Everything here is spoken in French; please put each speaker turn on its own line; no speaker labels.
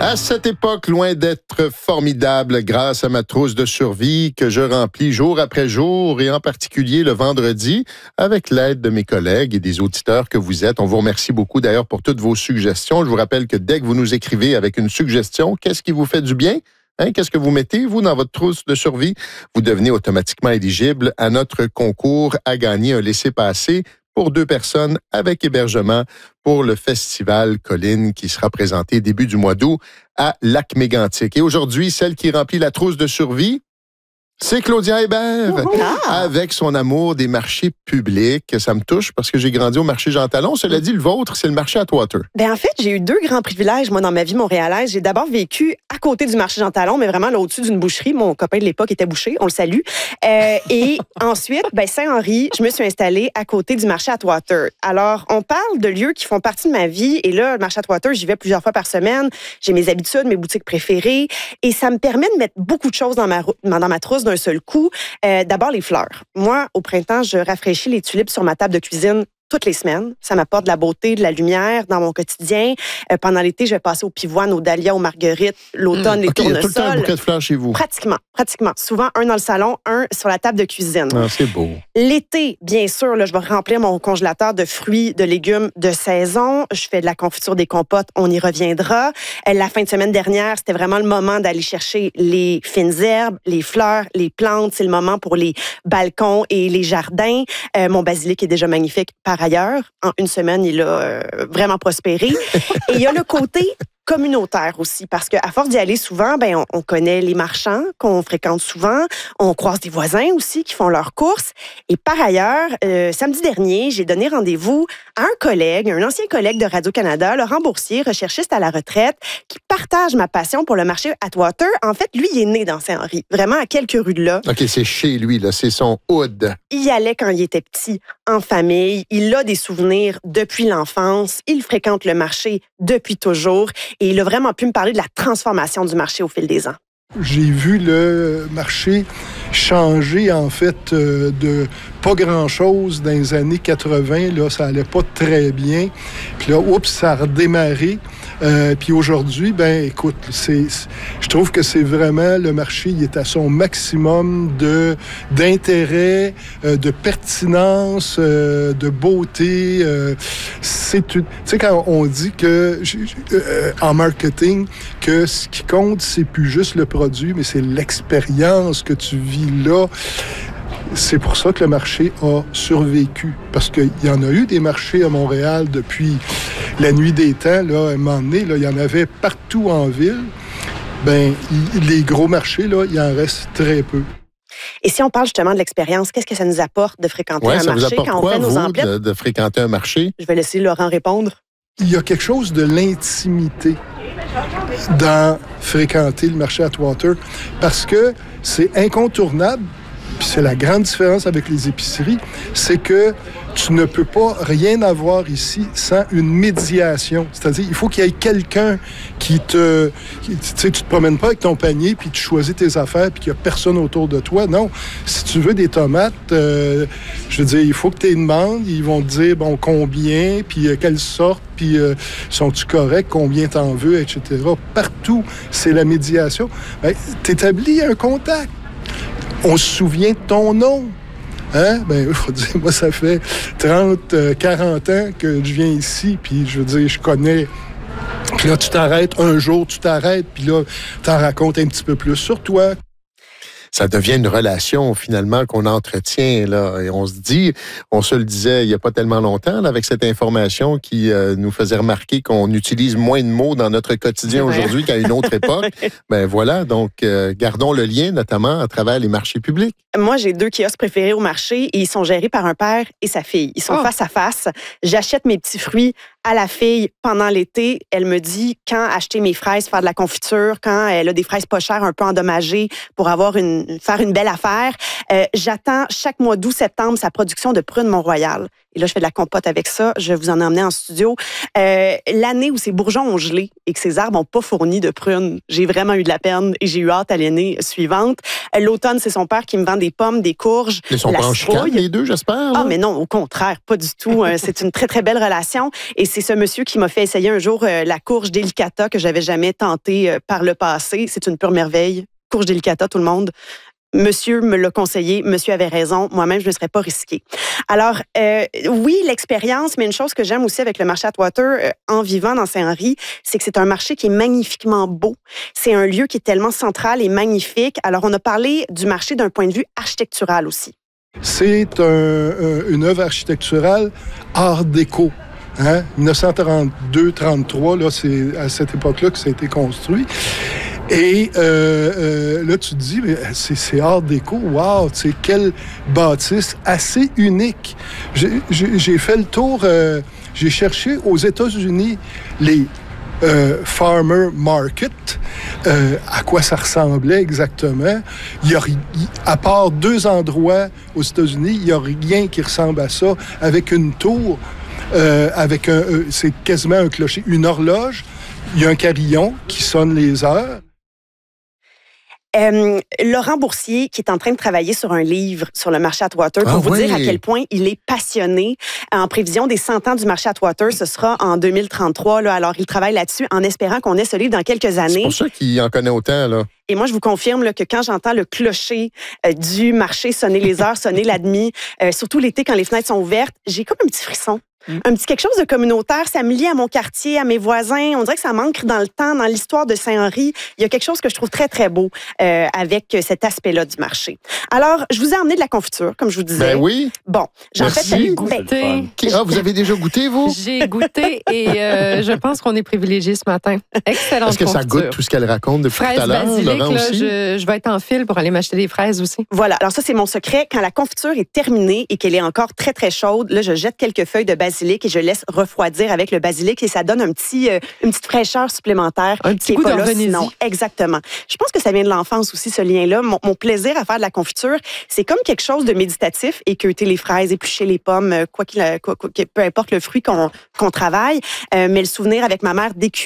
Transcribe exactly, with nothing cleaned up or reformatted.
À cette époque, loin d'être formidable grâce à ma trousse de survie que je remplis jour après jour et en particulier le vendredi avec l'aide de mes collègues et des auditeurs que vous êtes. On vous remercie beaucoup d'ailleurs pour toutes vos suggestions. Je vous rappelle que dès que vous nous écrivez avec une suggestion, qu'est-ce qui vous fait du bien? Hein, qu'est-ce que vous mettez, vous, dans votre trousse de survie? Vous devenez automatiquement éligible à notre concours à gagner un laissez-passer pour deux personnes avec hébergement pour le Festival Colline qui sera présenté début du mois d'août à Lac-Mégantic. Et aujourd'hui, celle qui remplit la trousse de survie, c'est Claudia Hébert,
Ah.
avec son amour des marchés publics. Ça me touche parce que j'ai grandi au marché Jean Talon. Cela dit, le vôtre, c'est le marché Atwater.
Ben en fait, j'ai eu deux grands privilèges, moi, dans ma vie montréalaise. J'ai d'abord vécu à côté du marché Jean Talon, mais vraiment là, au-dessus d'une boucherie. Mon copain de l'époque était boucher, on le salue. Euh, et ensuite, ben, Saint-Henri, je me suis installée à côté du marché Atwater. Alors, on parle de lieux qui font partie de ma vie. Et là, le marché Atwater, j'y vais plusieurs fois par semaine. J'ai mes habitudes, mes boutiques préférées. Et ça me permet de mettre beaucoup de choses dans ma, dans ma trousse d'un seul coup. Euh, d'abord, les fleurs. Moi, au printemps, je rafraîchis les tulipes sur ma table de cuisine toutes les semaines. Ça m'apporte de la beauté, de la lumière dans mon quotidien. Euh, pendant l'été, je vais passer aux pivoines, aux dahlias, aux marguerites. L'automne, mmh. les
okay,
tournesols.
Il y a tout le temps un bouquet de fleurs chez vous.
Pratiquement, pratiquement. Souvent, un dans le salon, un sur la table de cuisine.
Ah, c'est beau.
L'été, bien sûr, là, je vais remplir mon congélateur de fruits, de légumes de saison. Je fais de la confiture, des compotes, on y reviendra. Euh, la fin de semaine dernière, c'était vraiment le moment d'aller chercher les fines herbes, les fleurs, les plantes. C'est le moment pour les balcons et les jardins. Euh, mon basilic est déjà magnifique par ailleurs. En une semaine, il a euh, vraiment prospéré. Et il y a le côté communautaire aussi, parce qu'à force d'y aller souvent, ben on, on connaît les marchands qu'on fréquente souvent, on croise des voisins aussi qui font leurs courses. Et par ailleurs, euh, samedi dernier, j'ai donné rendez-vous à un collègue, un ancien collègue de Radio-Canada, Laurent Boursier, recherchiste à la retraite, qui partage ma passion pour le marché Atwater. En fait, lui, il est né dans Saint-Henri, vraiment à quelques rues de là.
OK, c'est chez lui, là, c'est son hood.
Il y allait quand il était petit, en famille. Il a des souvenirs depuis l'enfance. Il fréquente le marché depuis toujours. Et il a vraiment pu me parler de la transformation du marché au fil des ans.
J'ai vu le marché changer, en fait, euh, de pas grand-chose dans les années quatre-vingt. Là, ça allait pas très bien. Puis là, oups, ça a redémarré. Euh, puis aujourd'hui, ben écoute, c'est, c'est, je trouve que c'est vraiment le marché, il est à son maximum de d'intérêt, euh, de pertinence, euh, de beauté. Euh, c'est, tu sais, quand on dit que euh, en marketing que ce qui compte, c'est plus juste le produit, mais c'est l'expérience que tu vis là. C'est pour ça que le marché a survécu. Parce qu'il y en a eu des marchés à Montréal depuis la nuit des temps. Là, à un moment donné, là, il y en avait partout en ville. Ben, les gros marchés, là, il en reste très peu.
Et si on parle justement de l'expérience, qu'est-ce que ça nous apporte de fréquenter
ouais,
un
ça
marché
vous apporte
quand
quoi,
on fait nos
vous,
emplettes?
De, de fréquenter un marché?
Je vais laisser Laurent répondre.
Il y a quelque chose de l'intimité dans fréquenter le marché Atwater parce que c'est incontournable. Puis c'est la grande différence avec les épiceries, c'est que tu ne peux pas rien avoir ici sans une médiation. C'est-à-dire, il faut qu'il y ait quelqu'un qui te... Qui, tu sais, tu te promènes pas avec ton panier, puis tu choisis tes affaires, puis qu'il n'y a personne autour de toi. Non. Si tu veux des tomates, euh, je veux dire, il faut que tu les demandes. Ils vont te dire, bon, combien, puis euh, quelle sorte, puis euh, sont-tu corrects, combien t'en veux, et cetera. Partout, c'est la médiation. Ben, t'établis un contact. On se souvient de ton nom. Hein? Ben, il faut dire, moi, ça fait trente, quarante ans que je viens ici, puis je veux dire, je connais. Puis là, tu t'arrêtes, un jour, tu t'arrêtes, puis là, t'en racontes un petit peu plus sur toi.
Ça devient une relation, finalement, qu'on entretient, là. Et on se dit, on se le disait il n'y a pas tellement longtemps, là, avec cette information qui euh, nous faisait remarquer qu'on utilise moins de mots dans notre quotidien aujourd'hui qu'à une autre époque. Ben voilà, donc, euh, gardons le lien, notamment à travers les marchés publics.
Moi, j'ai deux kiosques préférés au marché et ils sont gérés par un père et sa fille. Ils sont oh. face à face. J'achète mes petits fruits à la fille pendant l'été. Elle me dit quand acheter mes fraises, faire de la confiture, quand elle a des fraises pas chères, un peu endommagées, pour avoir une une, faire une belle affaire. Euh, j'attends chaque mois d'août, septembre, sa production de prunes Mont-Royal. Et là, je fais de la compote avec ça. Je vais vous en emmener en studio. Euh, l'année où ces bourgeons ont gelé et que ces arbres n'ont pas fourni de prunes, j'ai vraiment eu de la peine et j'ai eu hâte à l'année suivante. Euh, l'automne, c'est son père qui me vend des pommes, des courges,
Ils sont
la
pas en chicane,
citrouille.
les deux, j'espère. là?
Ah, mais non, au contraire, pas du tout. Euh, c'est une très, très belle relation. Et c'est ce monsieur qui m'a fait essayer un jour euh, la courge délicata que j'avais jamais tentée euh, par le passé. C'est une pure merveille. Courge délicata, tout le monde. Monsieur me l'a conseillé, monsieur avait raison, moi-même, je ne serais pas risquée. Alors, euh, oui, l'expérience, mais une chose que j'aime aussi avec le marché Atwater, euh, en vivant dans Saint-Henri, c'est que c'est un marché qui est magnifiquement beau. C'est un lieu qui est tellement central et magnifique. Alors, on a parlé du marché d'un point de vue architectural aussi.
C'est un, un, une œuvre architecturale art déco. Hein? dix-neuf cent trente-deux trente-trois, là, c'est à cette époque-là que ça a été construit. Et euh, euh, là, tu te dis, mais c'est, c'est art déco, wow, tu sais, quelle bâtisse assez unique. J'ai, j'ai, j'ai fait le tour, euh, j'ai cherché aux États-Unis les euh, farmer market, euh, à quoi ça ressemblait exactement. Il y a, à part deux endroits aux États-Unis, il n'y a rien qui ressemble à ça, avec une tour, euh, avec un, euh, c'est quasiment un clocher, une horloge, il y a un carillon qui sonne les heures.
Euh, Laurent Boursier, qui est en train de travailler sur un livre sur le marché Atwater, pour
ah,
vous
oui.
dire à quel point il est passionné. En prévision des cent ans du marché Atwater, ce sera en deux mille trente-trois. Là, alors, il travaille là-dessus en espérant qu'on ait ce livre dans quelques années.
C'est pour ça qu'il en connaît autant, là.
Et moi, je vous confirme là, que quand j'entends le clocher euh, du marché sonner les heures, sonner la demi, euh, surtout l'été quand les fenêtres sont ouvertes, j'ai comme un petit frisson. Mm. Un petit quelque chose de communautaire, ça me lie à mon quartier, à mes voisins. On dirait que ça manque dans le temps, dans l'histoire de Saint-Henri. Il y a quelque chose que je trouve très, très beau euh, avec cet aspect-là du marché. Alors, je vous ai emmené de la confiture, comme je vous disais.
Ben oui.
Bon, j'en
Merci.
fais...
Goûté.
Qui- Ah, vous avez déjà goûté, vous?
J'ai goûté et euh, je pense qu'on est privilégiés ce matin. Excellente
Est-ce que ça
confiture.
goûte tout ce qu'elle raconte depuis
Fraises
tout à l'heure,
basilic,
Laurent
là,
aussi?
je, je vais être en file pour aller m'acheter des fraises aussi.
Voilà, alors ça, c'est mon secret. Quand la confiture est terminée et qu'elle est encore très, très chaude, là, je jette quelques feuilles de basilic et je laisse refroidir avec le basilic et ça donne un petit, euh, une petite fraîcheur supplémentaire.
Un petit
qui est
goût
pas là
d'orvénésie.
sinon. Exactement. Je pense que ça vient de l'enfance aussi, ce lien-là. Mon, mon plaisir à faire de la confiture, c'est comme quelque chose de méditatif, équeuter les fraises, éplucher les pommes, quoi qu'il, quoi, quoi, peu importe le fruit qu'on, qu'on travaille. Euh, mais le souvenir avec ma mère d'écu